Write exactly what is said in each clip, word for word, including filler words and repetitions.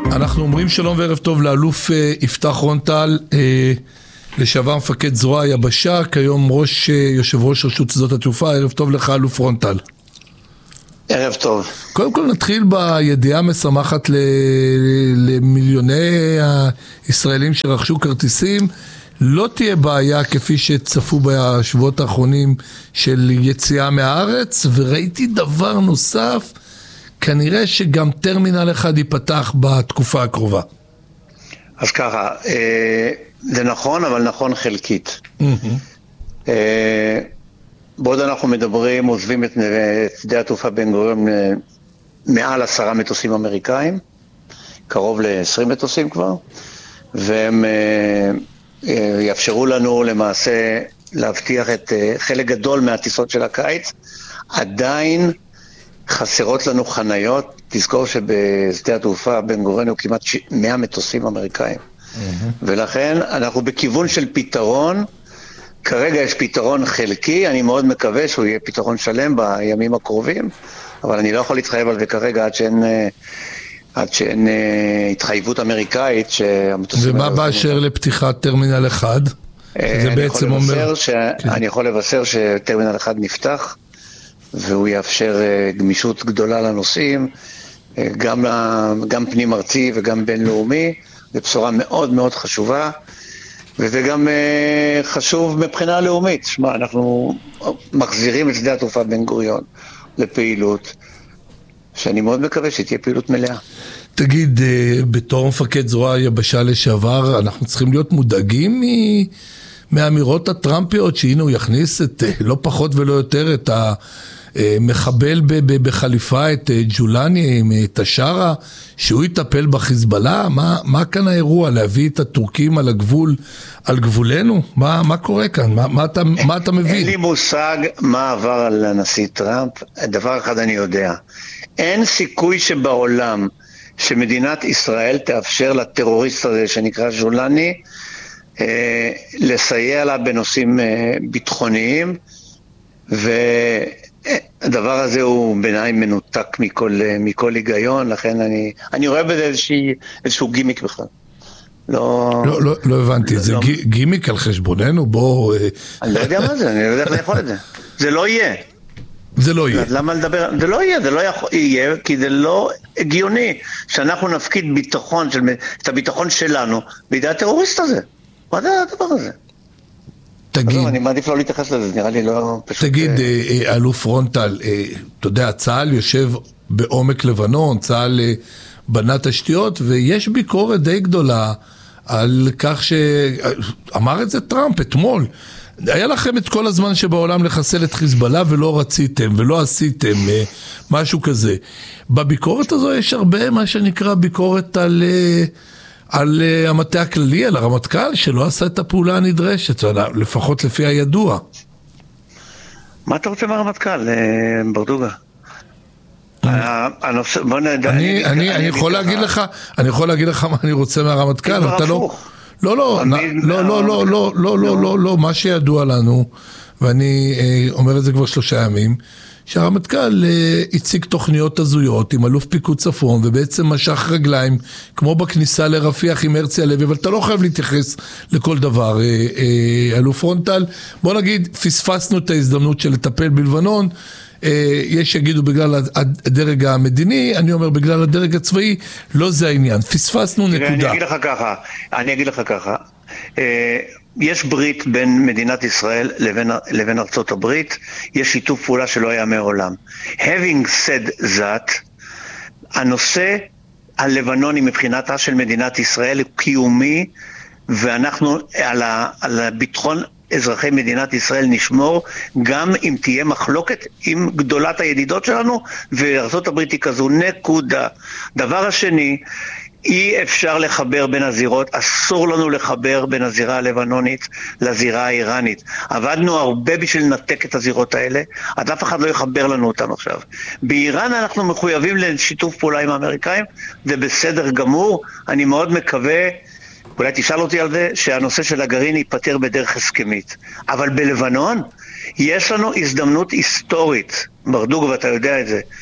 אנחנו אומרים שלום וערב טוב לאלוף יפתח רון-טל, לשעבר מפקד זרוע היבשה, כיום ראש יושב ראש רשות שדות התעופה. ערב טוב לך אלוף רון-טל. ערב טוב. קודם כל נתחיל בידיעה המשמחת למיליוני הישראלים שרכשו כרטיסים. לא תהיה בעיה כפי שצפו בשבועות האחרונים של יציאה מהארץ, וראיתי דבר נוסף, כנראה שגם טרמינל אחד ייפתח בתקופה הקרובה. אז ככה, זה נכון, אבל נכון חלקית. בעוד אנחנו מדברים, עוזבים את שדה התעופה בן גוריון מעל עשרה מטוסים אמריקאים, קרוב ל-עשרים מטוסים כבר, והם יאפשרו לנו למעשה להבטיח את חלק גדול מהטיסות של הקיץ. עדיין חסרות לנו חניות, תזכור שבשדה התעופה בן גוריון הוא כמעט מאה מטוסים אמריקאים, ולכן אנחנו בכיוון של פתרון. כרגע יש פתרון חלקי, אני מאוד מקווה שהוא יהיה פתרון שלם בימים הקרובים, אבל אני לא יכול להתחייב על זה כרגע עד שאין, עד שאין התחייבות אמריקאית. ומה באשר לפתיחת טרמינל אחד? זה בעצם אומר... ש... כן. אני יכול לבשר שטרמינל אחד נפתח, והוא יאפשר גמישות גדולה לנוסעים, גם, גם פנים ארצי וגם בינלאומי. זו בשורה מאוד מאוד חשובה, וזה גם uh, חשוב מבחינה לאומית. שמה, אנחנו מחזירים את שדה התעופה בן גוריון לפעילות, שאני מאוד מקווה שתהיה פעילות מלאה. תגיד, uh, בתור מפקד זרוע היבשה לשעבר, אנחנו צריכים להיות מודאגים מ... מהאמירות הטראמפיות, שהנה הוא יכניס את, uh, לא פחות ולא יותר, את המחבל ב- ב- בחליפה, את uh, ג'ולני, את השארה, שהוא יטפל בחיזבאללה? מה, מה כאן האירוע? להביא את הטורקים על הגבול, על גבולנו? מה, מה קורה כאן? מה, מה אתה, מה אתה מבין? אין לי מושג מה עבר על הנשיא טראמפ. דבר אחד אני יודע. אין סיכוי שבעולם שמדינת ישראל תאפשר לטרוריסט הזה שנקרא ג'ולני, אה, לסייע לה בנושאים אה, ביטחוניים, ו... הדבר הזה הוא בעיניי מנותק מכל, מכל היגיון, לכן אני, אני רואה בזה איזושהי, איזשהו גימיק בכלל. לא, לא, לא, לא הבנתי, לא, זה לא... גימיק על חשבוננו, בוא... אני לא יודע מה זה, אני לא יודע איך לאכול את זה. זה לא יהיה. זה לא יהיה. למה לדבר? זה לא יהיה, זה לא יהיה, כי זה לא הגיוני שאנחנו נפקיד ביטחון, של, את הביטחון שלנו, בידי הטרוריסט הזה. מה זה הדבר הזה? תגיד, אני מעדיף לא להתייחס לזה, נראה לי לא פשוט... תגיד, אלוף רון-טל, אתה יודע, צה"ל יושב בעומק לבנון, צה"ל בנה תשתיות, ויש ביקורת די גדולה על כך שאמר את זה טראמפ אתמול. היה לכם את כל הזמן שבעולם לחסל את חיזבאללה ולא רציתם ולא עשיתם משהו כזה. בביקורת הזו יש הרבה מה שנקרא ביקורת על... על המטה הכללי, על הרמטכ"ל, שלא עשה את הפעולה הנדרשת, לפחות לפי הידוע. מה אתה רוצה מהרמטכ"ל, ברדוגה? אני יכול להגיד לך, אני יכול להגיד לך מה אני רוצה מהרמטכ"ל, אתה לא... לא, לא, לא, לא, לא, לא, לא, לא, לא, לא, מה שידוע לנו, ואני אומר את זה כבר שלושה ימים, שהרמטכ"ל הציג תוכניות הזויות עם אלוף פיקוד צפון, ובעצם משך רגליים, כמו בכניסה לרפיח עם הרצי הלוי, אבל אתה לא חייב להתייחס לכל דבר, אלוף רון-טל. בוא נגיד, פספסנו את ההזדמנות של לטפל בלבנון, יש שיגידו בגלל הדרג המדיני, אני אומר בגלל הדרג הצבאי, לא זה העניין, פספסנו נקודה. אני אגיד לך ככה, אני אגיד לך ככה, יש ברית בין מדינת ישראל לבין, לבין ארצות הברית, יש שיתוף פעולה שלא היה מעולם. Having said that, הנושא הלבנוני מבחינתה של מדינת ישראל הוא קיומי, ואנחנו על, ה, על הביטחון אזרחי מדינת ישראל נשמור, גם אם תהיה מחלוקת עם גדולת הידידות שלנו, וארצות הברית היא כזו, נקודה. דבר השני, אי אפשר לחבר בין הזירות, אסור לנו לחבר בין הזירה הלבנונית לזירה האיראנית. עבדנו הרבה בשביל לנתק את הזירות האלה, עד אף אחד לא יחבר לנו אותם עכשיו. באיראן אנחנו מחויבים לשיתוף פעולה עם האמריקאים, זה בסדר גמור, אני מאוד מקווה, אולי תשאל אותי על זה, שהנושא של הגרעין ייפטר בדרך הסכמית. אבל בלבנון יש לנו הזדמנות היסטורית, ברדוג ואתה יודע את זה,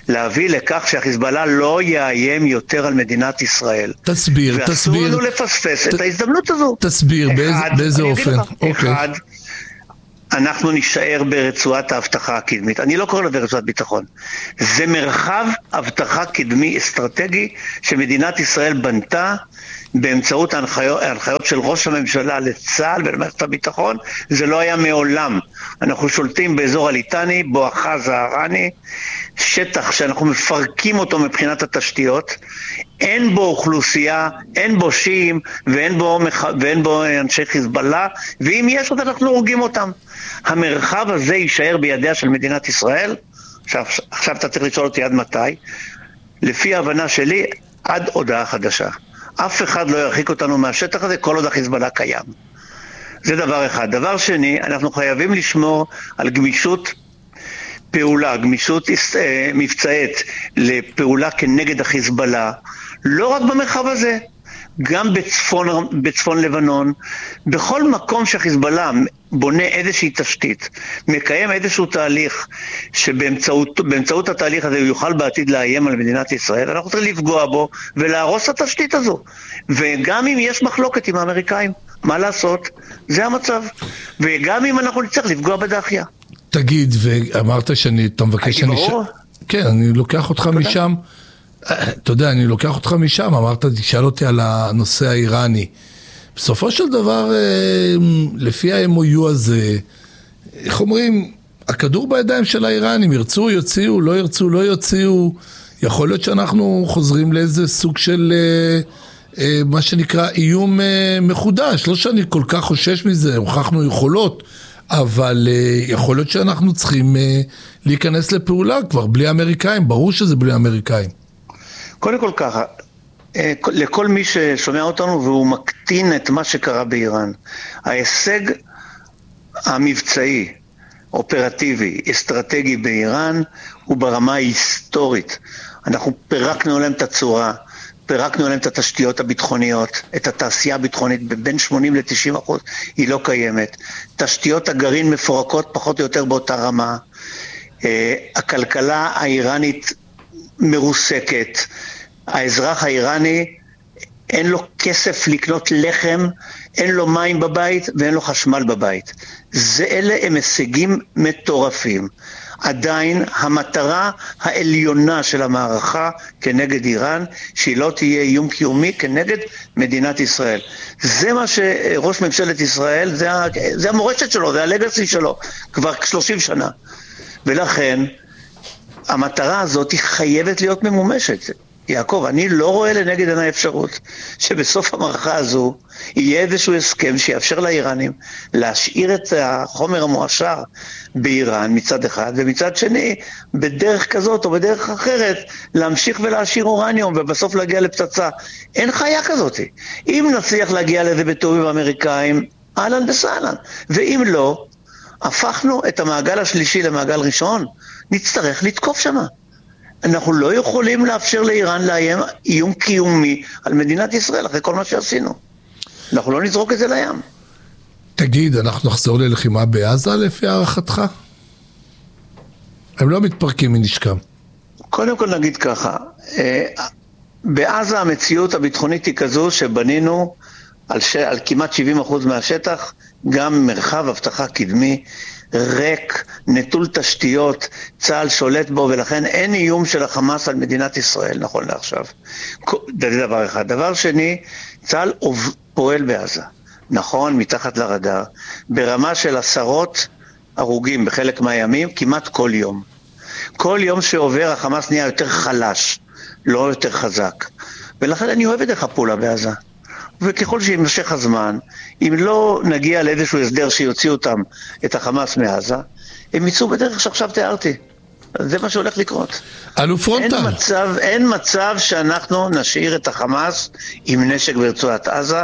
להביא לכך שהחיזבאללה לא יאיים יותר על מדינת ישראל. תסביר, תסביר. ואסור לנו לפספס את ההזדמנות הזו. תסביר, באיזה אופן. אחד, אנחנו נשאר ברצועת ההבטחה הקדמית. אני לא קורא לה ברצועת ביטחון. זה מרחב הבטחה קדמי אסטרטגי שמדינת ישראל בנתה באמצעות ההנחיות, ההנחיות של ראש הממשלה לצה"ל ולמערכת הביטחון. זה לא היה מעולם. אנחנו שולטים באזור הליטני, בואכה זהרני, שטח שאנחנו מפרקים אותו מבחינת התשתיות. אין בו אוכלוסייה, אין בו שיעים ואין בו, ואין בו אנשי חיזבאללה, ואם יש עוד אנחנו הורגים אותם. המרחב הזה יישאר בידיה של מדינת ישראל. עכשיו, עכשיו אתה צריך לשאול אותי עד מתי. לפי ההבנה שלי, עד הודעה חדשה. אף אחד לא ירחיק אותנו מהשטח הזה כל עוד החיזבאללה קיים. זה דבר אחד. דבר שני, אנחנו חייבים לשמור על גמישות פעולה, גמישות מבצעית לפעולה כנגד החיזבאללה, לא רק במרחב הזה, גם בצפון, בצפון לבנון, בכל מקום שהחיזבאללה בונה איזושהי תשתית, מקיים איזשהו תהליך שבאמצעות באמצעות התהליך הזה הוא יוכל בעתיד לאיים על מדינת ישראל, אנחנו צריכים לפגוע בו ולהרוס את התשתית הזו. וגם אם יש מחלוקת עם האמריקאים, מה לעשות? זה המצב. וגם אם אנחנו נצטרך לפגוע בדאחיה. תגיד, ואמרת שאני, אתה מבקש שאני... ש... כן, אני לוקח אותך תודה. משם. אתה יודע, אני לוקח אותך משם, אמרת, תשאל אותי על הנושא האיראני. בסופו של דבר, לפי ה-אם או יו הזה, איך אומרים, הכדור בידיים של האיראנים, ירצו, יוציאו, לא ירצו, לא יוציאו, יכול להיות שאנחנו חוזרים לאיזה סוג של, מה שנקרא, איום מחודש, לא שאני כל כך חושש מזה, הוכחנו יכולות, אבל יכול להיות שאנחנו צריכים להיכנס לפעולה כבר, בלי אמריקאים, ברור שזה בלי אמריקאים. קודם כל ככה, לכל מי ששומע אותנו והוא מקטין את מה שקרה באיראן, ההישג המבצעי, אופרטיבי, אסטרטגי באיראן, הוא ברמה ההיסטורית. אנחנו פירקנו להם את הצורה, פירקנו להם את התשתיות הביטחוניות, את התעשייה הביטחונית, בין שמונים ל-תשעים אחוז היא לא קיימת. תשתיות הגרעין מפורקות פחות או יותר באותה רמה. הכלכלה האיראנית מרוסקת. האזרח האיראני אין לו כסף לקנות לחם, אין לו מים בבית ואין לו חשמל בבית. זה אלה הם הישגים מטורפים. עדיין המטרה העליונה של המערכה כנגד איראן, שהיא לא תהיה איום קיומי כנגד מדינת ישראל. זה מה שראש ממשלת ישראל, זה, זה המורשת שלו, זה הלגאסי שלו, כבר שלושים שנה. ולכן המטרה הזאת היא חייבת להיות ממומשת. יעקב, אני לא רואה לנגד עיני אפשרות שבסוף המערכה הזו יהיה איזשהו הסכם שיאפשר לאיראנים להשאיר את החומר המועשר באיראן מצד אחד, ומצד שני, בדרך כזאת או בדרך אחרת, להמשיך ולהשאיר אורניום ובסוף להגיע לפצצה. אין חיה כזאת. אם נצליח להגיע לזה בתיאום עם האמריקאים, אהלן וסהלן. ואם לא, הפכנו את המעגל השלישי למעגל ראשון, נצטרך לתקוף שמה. אנחנו לא יכולים לאפשר לאיראן לאיים איום קיומי על מדינת ישראל אחרי כל מה שעשינו. אנחנו לא נזרוק את זה לים. תגיד, אנחנו נחזור ללחימה בעזה לפי הערכתך? הם לא מתפרקים מנשקם. קודם כל נגיד ככה, בעזה המציאות הביטחונית היא כזו שבנינו על, ש... על כמעט שבעים אחוז מהשטח, גם מרחב הבטחה קדמי, ריק, נטול תשתיות, צה"ל שולט בו, ולכן אין איום של החמאס על מדינת ישראל, נכון לעכשיו. זה דבר אחד. דבר שני, צה"ל פועל בעזה, נכון, מתחת לרדאר, ברמה של עשרות הרוגים בחלק מהימים, כמעט כל יום. כל יום שעובר החמאס נהיה יותר חלש, לא יותר חזק. ולכן אני אוהב את דרך הפעולה בעזה. וככל שימשך הזמן, אם לא נגיע לאיזשהו הסדר שיוציא אותם, את החמאס מעזה, הם יצאו בדרך שעכשיו תיארתי. זה מה שהולך לקרות. אלוף פרונטל. אין מצב, אין מצב שאנחנו נשאיר את החמאס עם נשק ברצועת עזה,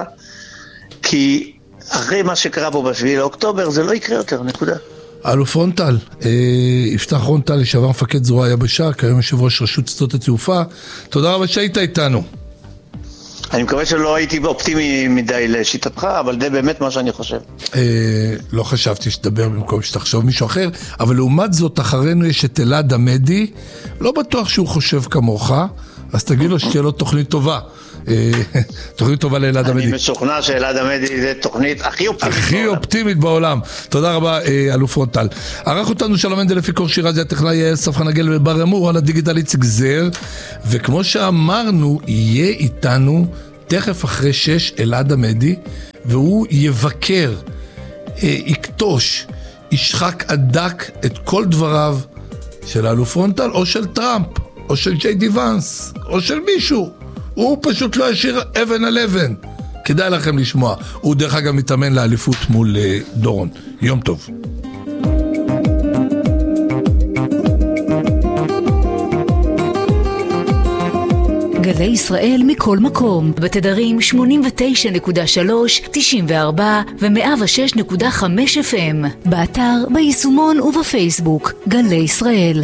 כי אחרי מה שקרה פה בשביעי לאוקטובר, זה לא יקרה יותר, נקודה. אלוף פרונטל, יפתח פרונטל, לשעבר מפקד זרוע היבשה, כיום יושב ראש רשות שדות התעופה. תודה רבה שהיית איתנו. אני מקווה שלא הייתי אופטימי מדי לשיטתך, אבל זה באמת מה שאני חושב. לא חשבתי שתדבר במקום שתחשוב מישהו אחר, אבל לעומת זאת, אחרינו יש את אלעד עמדי, לא בטוח שהוא חושב כמוך, אז תגיד לו שתהיה לו תוכנית טובה. תוכנית טובה לאלעד עמדי. אני משוכנע שאלעד עמדי זה תוכנית הכי אופטימית בעולם. הכי אופטימית בעולם. תודה רבה, אלוף רון-טל. ערך אותנו שלום מנדל, אפיקור שירה, זה הטכנאי ספחן הגל ובר אמור, על הדיגיטל איציק זר, וכמו שאמרנו, יהיה איתנו תכף אחרי שש אלעד עמדי, והוא יבקר, יקטוש, ישחק עדק את כל דבריו של אלוף רון-טל, או של טראמפ, או של ג'יי די ונס, או של מישהו. הוא פשוט לא ישאיר אבן על אבן. כדאי לכם לשמוע. הוא דרך אגב מתאמן לאליפות מול דורון. יום טוב. גלי ישראל מכל מקום, בתדרים שמונים ותשע נקודה שלוש, תשעים וארבע ו-מאה ושש נקודה חמש אף אם. באתר, ביישומון ובפייסבוק. גלי ישראל.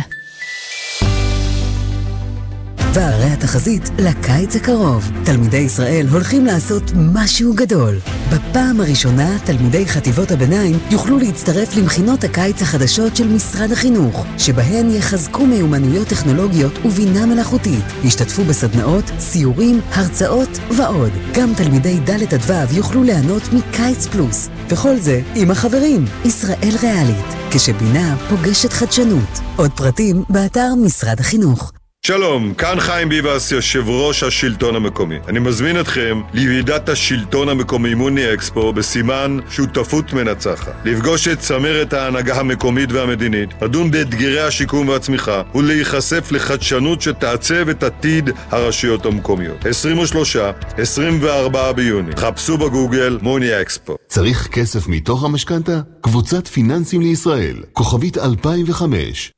והרי התחזית לקיץ הקרוב. תלמידי ישראל הולכים לעשות משהו גדול. בפעם הראשונה, תלמידי חטיבות הביניים יוכלו להצטרף למכינות הקיץ החדשות של משרד החינוך, שבהן יחזקו מיומנויות טכנולוגיות ובינה מלאכותית. ישתתפו בסדנאות, סיורים, הרצאות ועוד. גם תלמידי ד' עד ו' יוכלו ליהנות מקיץ פלוס. וכל זה עם החברים. ישראל ריאלית, כשבינה פוגשת חדשנות. עוד פרטים באתר משרד החינוך. שלום, כאן חיים ביבס, יושב ראש השלטון המקומי. אני מזמין אתכם לוועידת השלטון המקומי מוני אקספו בסימן שותפות מנצחת. לפגוש את צמרת ההנהגה המקומית והמדינית, לדון באתגרי השיקום והצמיחה ולהיחשף לחדשנות שתעצב את עתיד הרשויות המקומיות. עשרים ושלושה עד עשרים וארבעה ביוני. חפשו בגוגל מוני אקספו. צריך כסף מתוך המשכנתה? קבוצת פיננסים לישראל, כוכבית אלפיים וחמש.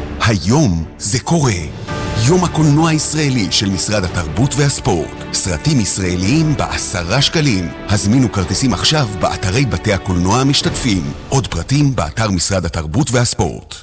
היום זה קורה. יום הקולנוע הישראלי של משרד התרבות והספורט. סרטים ישראליים בעשרה שקלים. הזמינו כרטיסים עכשיו באתרי בתי הקולנוע המשתתפים. עוד פרטים באתר משרד התרבות והספורט.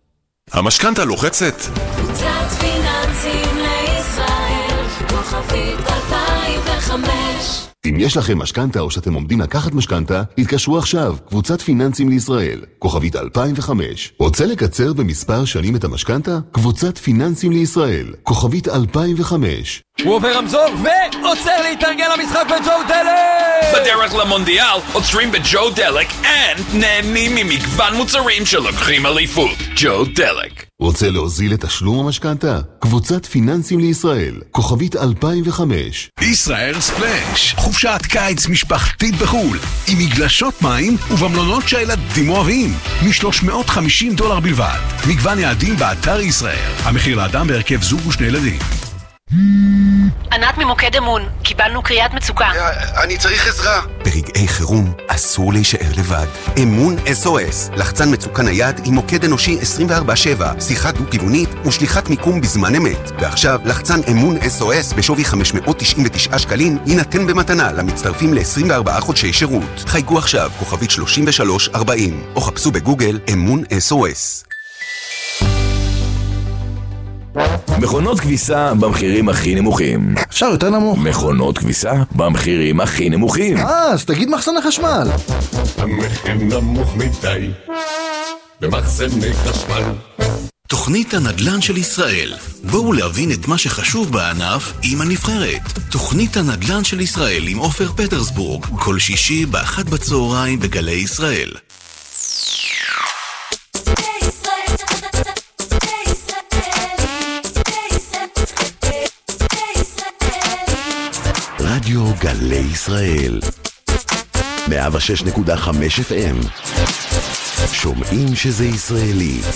המשכנתה לוחצת? קבוצת פיננסים לישראל, כוכבית אלפיים וחמש. אם יש לכם משכנתה או שאתם עומדים לקחת משכנתה, התקשרו עכשיו, קבוצת פיננסים לישראל, כוכבית אלפיים וחמש. רוצה לקצר במספר שנים את המשכנתה? קבוצת פיננסים לישראל, כוכבית אלפיים וחמש. הוא עובר רמזור ועוצר להתארגן למשחק בג'ו דלק! בדרך למונדיאל עוצרים בג'ו דלק and נהנים ממגוון מוצרים שלוקחים אליפות. ג'ו דלק. רוצה להוזיל את תשלום המשכנתה? קבוצת פיננסים לישראל, כוכבית אלפיים וחמש. ישראל ספלאש, חופשת קיץ משפחתית בחול, עם מגלשות מים ובמלונות שהילדים אוהבים, מ-שלוש מאות וחמישים דולר בלבד. מגוון יעדים באתר ישראל. המחיר לאדם בהרכב זוג ושני ילדים. ענת ממוקד אמון, קיבלנו קריאת מצוקה. אני צריך עזרה. ברגעי חירום אסור להישאר לבד. אמון אס או אס, לחצן מצוקה נייד עם מוקד אנושי עשרים וארבע שבע, שיחה דו-כיוונית ושליחת מיקום בזמן אמת. ועכשיו לחצן אמון אס או אס בשווי חמש מאות תשעים ותשעה שקלים יינתן במתנה למצטרפים ל-עשרים וארבעה חודשי שירות. חייגו עכשיו כוכבית שלושים ושלוש ארבעים או חפשו בגוגל אמון אס או אס. מכונות כביסה במחירים הכי נמוכים. אפשר יותר נמוך. מכונות כביסה במחירים הכי נמוכים. אה, אז תגיד מחסני חשמל. המחיר נמוך מדי במחסני חשמל. תוכנית הנדל"ן של ישראל. בואו להבין את מה שחשוב בענף עם הנבחרת. תוכנית הנדל"ן של ישראל עם עופר פטרסבורג, כל שישי באחת בצהריים בגלי ישראל. רדיו גלי ישראל מאה ושש נקודה חמש אף אם. שומעים שזה ישראלי.